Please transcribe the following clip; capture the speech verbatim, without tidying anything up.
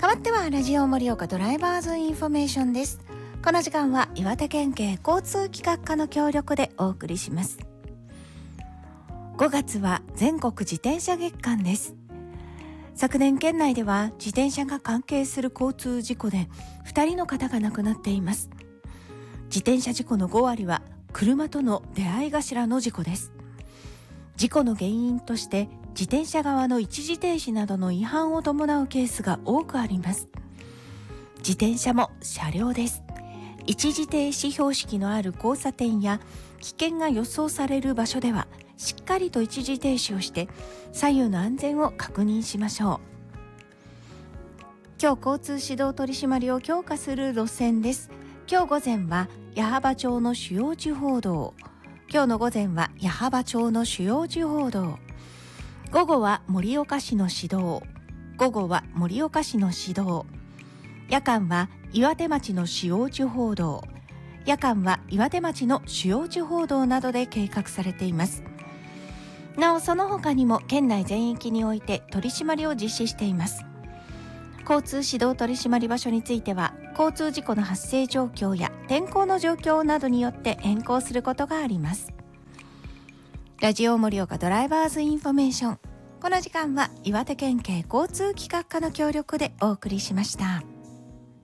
代わってはラジオ盛岡ドライバーズインフォメーションです。この時間は岩手県警交通企画課の協力でお送りします。ごがつは全国自転車月間です。昨年県内では自転車が関係する交通事故でふたりの方が亡くなっています。自転車事故のごわりは車との出会い頭の事故です。事故の原因として自転車側の一時停止などの違反を伴うケースが多くあります。自転車も車両です。一時停止標識のある交差点や危険が予想される場所ではしっかりと一時停止をして左右の安全を確認しましょう。今日交通指導取締りを強化する路線です。今日午前は矢巾町の主要地方道、今日の午前は矢巾町の主要地方道、午後は盛岡市の市道、午後は盛岡市の市道、夜間は岩手町の主要地方道、夜間は岩手町の主要地方道などで計画されています。なおその他にも県内全域において取り締まりを実施しています。交通指導取締場所については交通事故の発生状況や天候の状況などによって変更することがあります。ラジオ盛岡ドライバーズインフォメーション、この時間は岩手県警交通企画課の協力でお送りしました。